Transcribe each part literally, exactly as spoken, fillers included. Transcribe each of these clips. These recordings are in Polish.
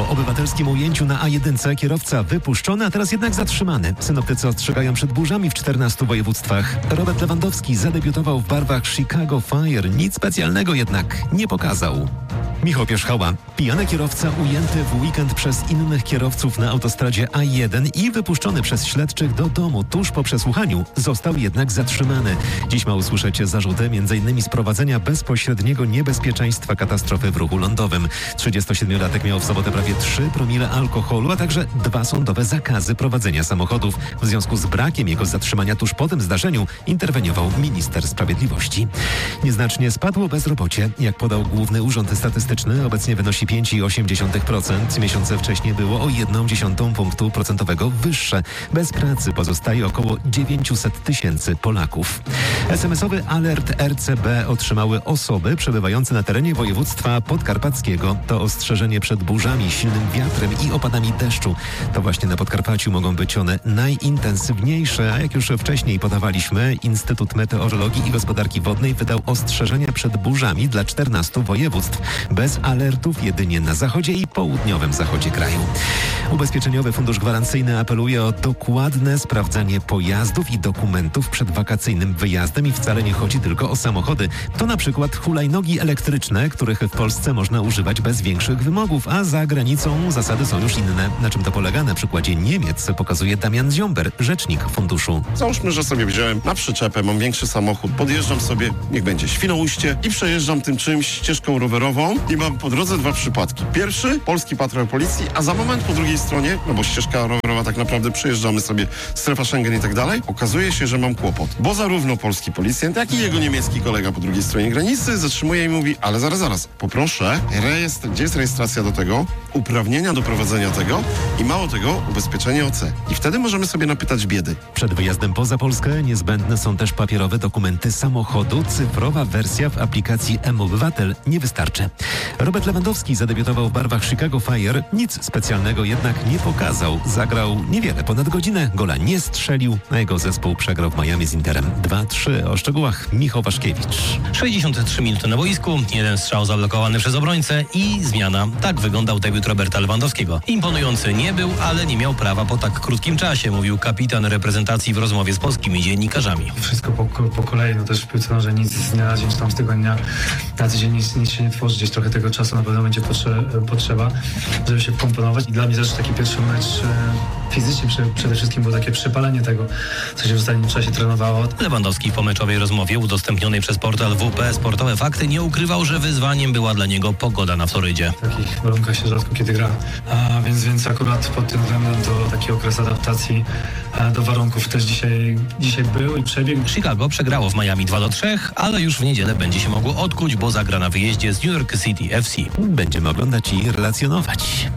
Po obywatelskim ujęciu na A jeden kierowca wypuszczony, a teraz jednak zatrzymany. Synoptycy ostrzegają przed burzami w czternastu województwach. Robert Lewandowski zadebiutował w barwach Chicago Fire. Nic specjalnego jednak nie pokazał. Michał Pierzchała. Pijany kierowca ujęty w weekend przez innych kierowców na autostradzie A jeden i wypuszczony przez śledczych do domu tuż po przesłuchaniu został jednak zatrzymany. Dziś ma usłyszeć zarzuty m in sprowadzenia bezpośredniego niebezpieczeństwa katastrofy w ruchu lądowym. trzydziestosiedmiolatek miał w sobotę prawie trzy promile alkoholu, a także dwa sądowe zakazy prowadzenia samochodów. W związku z brakiem jego zatrzymania tuż po tym zdarzeniu interweniował minister sprawiedliwości. Nieznacznie spadło bezrobocie. Jak podał Główny Urząd Statystyczny, obecnie wynosi pięć przecinek osiem procent. Miesiące wcześniej było o jedną dziesiątą punktu procentowego wyższe. Bez pracy pozostaje około dziewięćset tysięcy Polaków. es em esowy alert er ce be otrzymały osoby przebywające na terenie województwa podkarpackiego. To ostrzeżenie przed burzami, silnym wiatrem i opadami deszczu. To właśnie na Podkarpaciu mogą być one najintensywniejsze, a jak już wcześniej podawaliśmy, Instytut Meteorologii i Gospodarki Wodnej wydał ostrzeżenia przed burzami dla czternastu województw. Bez alertów jedynie na zachodzie i południowym zachodzie kraju. Ubezpieczeniowy Fundusz Gwarancyjny apeluje o dokładne sprawdzanie pojazdów i dokumentów przed wakacyjnym wyjazdem i wcale nie chodzi tylko o samochody. To na przykład hulajnogi elektryczne, których w Polsce można używać bez większych wymogów, a za granicą zasady są już inne. Na czym to polega? Na przykładzie Niemiec pokazuje Damian Ziomber, rzecznik funduszu. Załóżmy, że sobie wziąłem na przyczepę, mam większy samochód, podjeżdżam sobie, niech będzie Świnoujście i przejeżdżam tym czymś ścieżką rowerową i mam po drodze dwa przypadki. Pierwszy, polski patrol policji, a za moment po drugiej stronie, no bo ścieżka rowerowa tak naprawdę przejeżdżamy sobie strefa Schengen i tak dalej, okazuje się, że mam kłopot, bo zarówno polski policjant, jak i jego niemiecki kolega po drugiej stronie granicy zatrzymuje i mówi, ale zaraz, zaraz, poproszę, rejestr, gdzie jest rejestracja do tego, uprawnienia do prowadzenia tego i mało tego, ubezpieczenie O C. I wtedy możemy sobie napytać biedy. Przed wyjazdem poza Polskę niezbędne są też papierowe dokumenty samochodu. Cyfrowa wersja w aplikacji M-Obywatel nie wystarczy. Robert Lewandowski zadebiutował w barwach Chicago Fire. Nic specjalnego jednak nie pokazał. Zagrał niewiele, ponad godzinę, gola nie strzelił, a jego zespół przegrał w Miami z Interem dwa trzy. O szczegółach Michał Waszkiewicz. sześćdziesiąt trzy minuty na boisku, jeden strzał zablokowany przez obrońcę i zmiana. Tak wyglądał debiut Roberta Lewandowskiego. Imponujący nie był, ale nie miał prawa po tak krótkim czasie, mówił kapitan reprezentacji w rozmowie z polskimi dziennikarzami. Wszystko po, po kolei, no też w piłce nożnej nic z dnia na dzień, czy tam z tygodnia na tydzień nic, nic się nie tworzy. Gdzieś trochę tego czasu na pewno będzie potrze, potrzeba, żeby się wkomponować. I dla mnie też taki pierwszy mecz e, fizycznie prze, przede wszystkim było takie przepalenie tego, co się w ostatnim czasie trenowało. Lewandowski po meczowej rozmowie udostępnionej przez portal W P Sportowe Fakty nie ukrywał, że wyzwaniem była dla niego pogoda na Florydzie. W takich warunkach się rzadko kiedy gra, a więc, więc akurat pod tym względem to taki okres adaptacji a, do warunków też dzisiaj, dzisiaj był i przebiegł. Chicago przegrało w Miami dwa do trzech, ale już w niedzielę będzie się mogło odkuć, bo zagra na wyjeździe z New York City F C. Będziemy oglądać i relacjonować.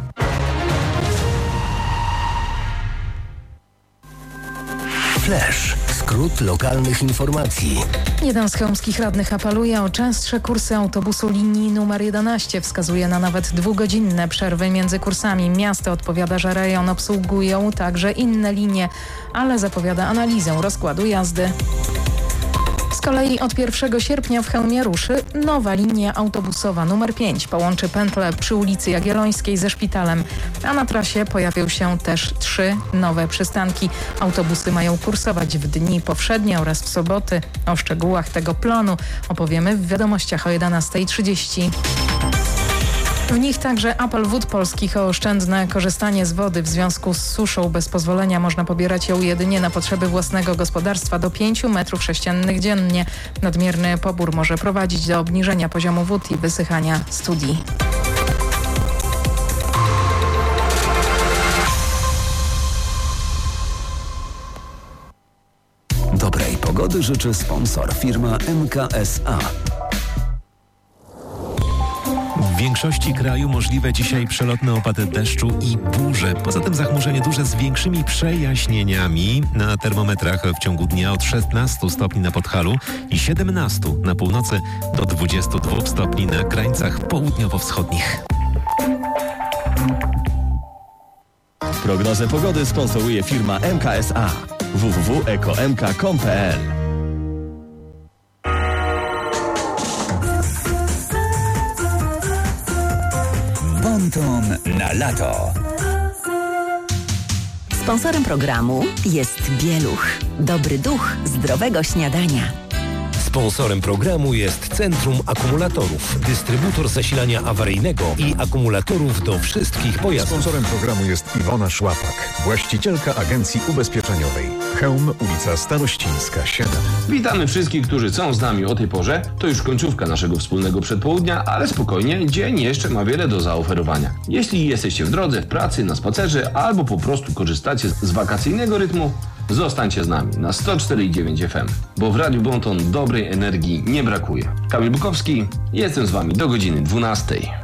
Flash. Skrót lokalnych informacji. Jeden z chełmskich radnych apeluje o częstsze kursy autobusu linii numer jedenaście. Wskazuje na nawet dwugodzinne przerwy między kursami. Miasto odpowiada, że rejon obsługują także inne linie, ale zapowiada analizę rozkładu jazdy. Z kolei od pierwszego sierpnia w Chełmie ruszy nowa linia autobusowa numer pięć. Połączy pętlę przy ulicy Jagiellońskiej ze szpitalem, a na trasie pojawią się też trzy nowe przystanki. Autobusy mają kursować w dni powszednie oraz w soboty. O szczegółach tego planu opowiemy w wiadomościach o jedenastej trzydzieści. W nich także apel Wód Polskich o oszczędne korzystanie z wody. W związku z suszą bez pozwolenia można pobierać ją jedynie na potrzeby własnego gospodarstwa do pięciu metrów sześciennych dziennie. Nadmierny pobór może prowadzić do obniżenia poziomu wód i wysychania studni. Dobrej pogody życzy sponsor, firma M K S A. W większości kraju możliwe dzisiaj przelotne opady deszczu i burze. Poza tym zachmurzenie duże z większymi przejaśnieniami. Na termometrach w ciągu dnia od szesnastu stopni na Podhalu i siedemnastu na północy do dwudziestu dwóch stopni na krańcach południowo-wschodnich. Prognozę pogody sponsoruje firma M K S A. w w w kropka eko m k kropka com kropka p l. Bon-ton na lato. Sponsorem programu jest Bieluch. Dobry duch zdrowego śniadania. Sponsorem programu jest Centrum Akumulatorów, dystrybutor zasilania awaryjnego i akumulatorów do wszystkich pojazdów. Sponsorem programu jest Iwona Szłapak, właścicielka agencji ubezpieczeniowej. Chełm, ulica Starościńska, siedem. Witamy wszystkich, którzy są z nami o tej porze. To już końcówka naszego wspólnego przedpołudnia, ale spokojnie, dzień jeszcze ma wiele do zaoferowania. Jeśli jesteście w drodze, w pracy, na spacerze albo po prostu korzystacie z wakacyjnego rytmu, zostańcie z nami na sto cztery i dziewięć F M, bo w Radiu Bon-ton dobrej energii nie brakuje. Kamil Bukowski, jestem z wami do godziny dwunastej.